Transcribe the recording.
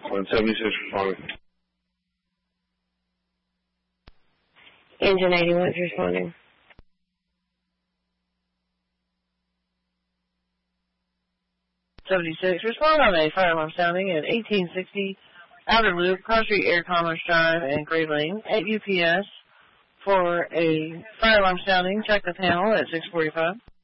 On 76 responding. Engine 81 is responding. Respond on a fire alarm sounding at 1860 Outer Loop, Cross Street, Air Commerce Drive, and Gray Lane at UPS for a fire alarm sounding. Check the panel at 6:45.